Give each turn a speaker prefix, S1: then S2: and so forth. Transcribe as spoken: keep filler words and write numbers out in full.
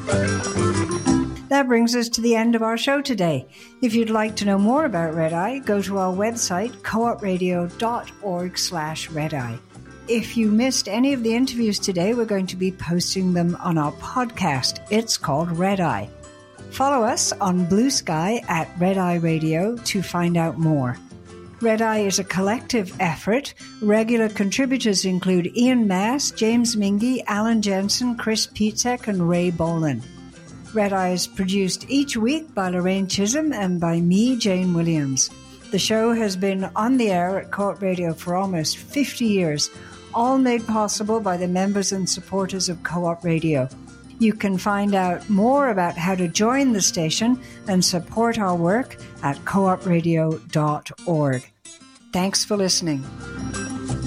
S1: That brings us to the end of our show today. If you'd like to know more about Red Eye, go to our website, co-op radio.org slash redeye. If you missed any of the interviews today, we're going to be posting them on our podcast. It's called Red Eye. Follow us on Blue Sky at Red Eye Radio to find out more. Red Eye is a collective effort. Regular contributors include Ian Mass, James Mingy, Alan Jensen, Chris Pietzek, and Ray Boland. Red Eye is produced each week by Lorraine Chisholm and by me, Jane Williams. The show has been on the air at Co-op Radio for almost fifty years, all made possible by the members and supporters of Co-op Radio. You can find out more about how to join the station and support our work at co op radio dot org. Thanks for listening.